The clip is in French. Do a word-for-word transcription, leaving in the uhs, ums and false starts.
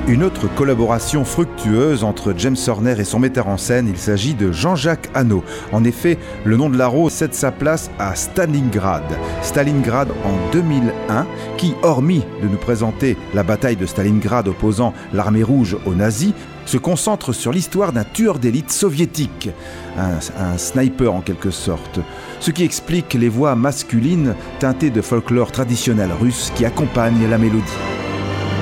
Une autre collaboration fructueuse entre James Horner et son metteur en scène, il s'agit de Jean-Jacques Hano. En effet, Le Nom de la Rose cède sa place à Stalingrad. Stalingrad en deux mille un, qui, hormis de nous présenter la bataille de Stalingrad opposant l'armée rouge aux nazis, se concentre sur l'histoire d'un tueur d'élite soviétique, un, un sniper en quelque sorte, ce qui explique les voix masculines teintées de folklore traditionnel russe qui accompagnent la mélodie.